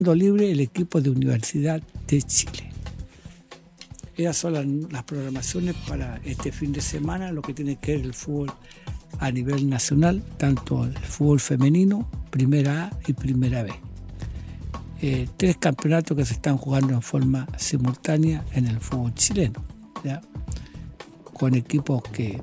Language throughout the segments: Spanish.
libre el equipo de Universidad de Chile. Esas son las programaciones para este fin de semana, lo que tiene que ver el fútbol a nivel nacional, tanto el fútbol femenino, Primera A y Primera B. 3 campeonatos que se están jugando en forma simultánea en el fútbol chileno, ¿ya? Con equipos que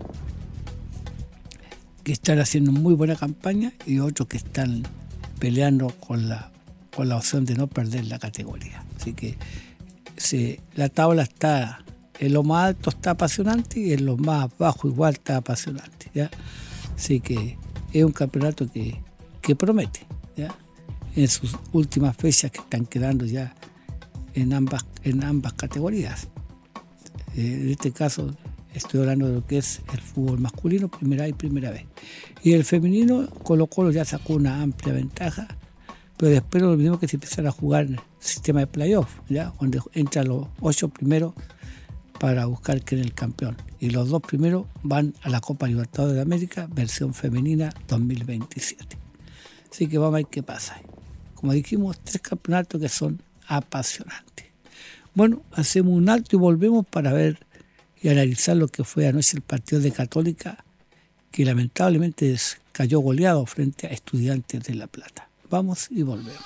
están haciendo muy buena campaña y otros que están peleando con la opción de no perder la categoría. Así que la tabla está en lo más alto, está apasionante, y en lo más bajo igual está apasionante, ¿ya? Así que es un campeonato que promete, ¿ya? En sus últimas fechas que están quedando ya en ambas categorías. En este caso estoy hablando de lo que es el fútbol masculino, Primera A y Primera B. Y el femenino, Colo-Colo ya sacó una amplia ventaja, pero después lo mismo que se empiezan a jugar en el sistema de playoff, ¿ya? Donde entran los 8 primeros para buscar quién es el campeón. Y los 2 primeros van a la Copa Libertadores de América, versión femenina 2027. Así que vamos a ver qué pasa. Como dijimos, 3 campeonatos que son apasionantes. Bueno, hacemos un alto y volvemos para ver y analizar lo que fue anoche el partido de Católica, que lamentablemente cayó goleado frente a Estudiantes de La Plata. Vamos y volvemos.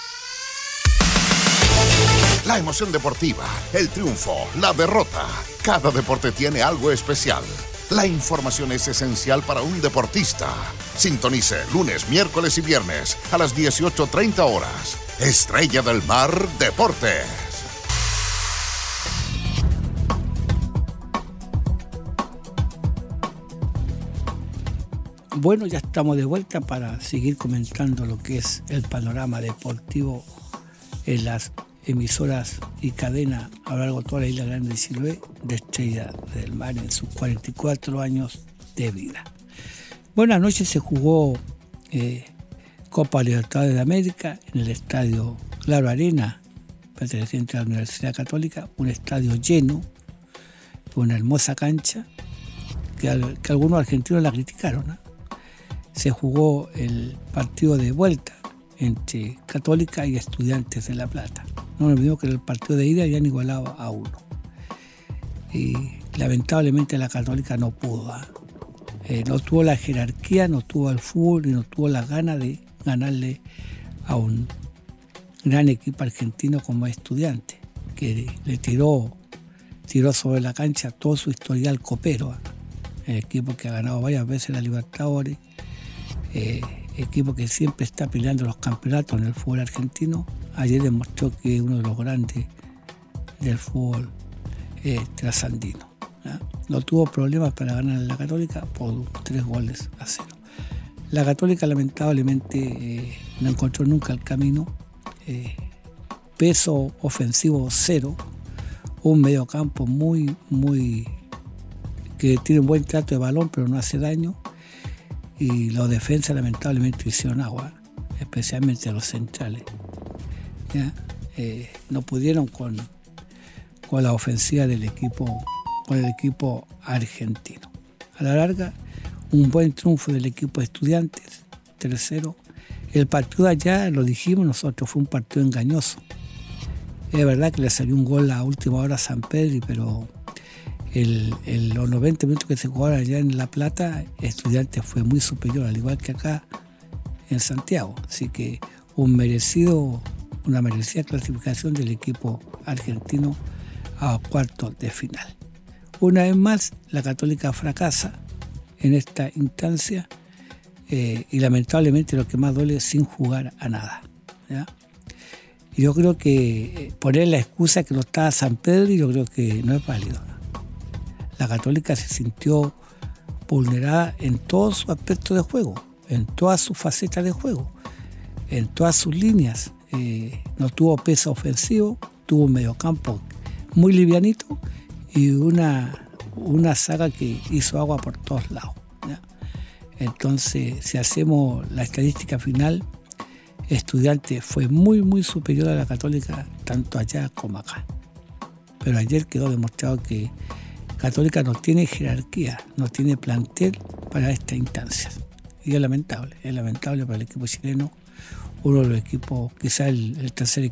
La emoción deportiva, el triunfo, la derrota. Cada deporte tiene algo especial. La información es esencial para un deportista. Sintonice lunes, miércoles y viernes a las 18:30 horas. Estrella del Mar Deportes. Bueno, ya estamos de vuelta para seguir comentando lo que es el panorama deportivo en las emisoras y cadenas a lo largo de toda la isla grande de Chiloé de Estrella del Mar en sus 44 años de vida. Bueno, anoche se jugó Copa Libertadores de América en el estadio Claro Arena, perteneciente a la Universidad Católica, un estadio lleno, una hermosa cancha que algunos argentinos la criticaron, ¿no? Se jugó el partido de vuelta entre Católica y Estudiantes de La Plata. No me olvido que el partido de ida habían igualado a 1. Y lamentablemente la Católica no pudo. No tuvo la jerarquía, no tuvo el fútbol y no tuvo la gana de ganarle a un gran equipo argentino como Estudiantes, que le tiró sobre la cancha todo su historial copero. El equipo que ha ganado varias veces la Libertadores, equipo que siempre está peleando los campeonatos en el fútbol argentino. Ayer demostró que es uno de los grandes del fútbol trasandino, ¿ya? No tuvo problemas para ganar en la Católica por 3-0. La Católica lamentablemente no encontró nunca el camino. Peso ofensivo 0, un mediocampo muy que tiene un buen trato de balón pero no hace daño, y los defensas lamentablemente hicieron agua, especialmente los centrales, ¿ya? No pudieron con la ofensiva del equipo, con el equipo argentino. A la larga, un buen triunfo del equipo de Estudiantes, 3-0. El partido allá, lo dijimos nosotros, fue un partido engañoso. Es verdad que le salió un gol a última hora a San Pedro, pero los 90 minutos que se jugaron allá en La Plata, Estudiantes fue muy superior, al igual que acá en Santiago. Así que una merecida clasificación del equipo argentino a cuartos de final. Una vez más, la Católica fracasa en esta instancia y lamentablemente lo que más duele es sin jugar a nada, ¿ya? Yo creo que poner la excusa que no estaba San Pedro, yo creo que no es válido. La Católica se sintió vulnerada en todos sus aspectos de juego, en todas sus facetas de juego, en todas sus líneas. No tuvo peso ofensivo, tuvo un mediocampo muy livianito y una saga que hizo agua por todos lados, ¿ya? Entonces, si hacemos la estadística final, Estudiantes fue muy superior a la Católica, tanto allá como acá. Pero ayer quedó demostrado que Católica no tiene jerarquía, no tiene plantel para estas instancias. Y es lamentable para el equipo chileno. uno de los equipos, quizás el tercer